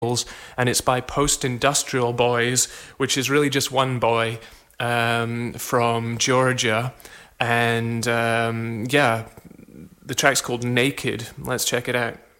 and it's by Post Industrial Boys, which is really just one boy from Georgia. And the track's called Naked. Let's check it out.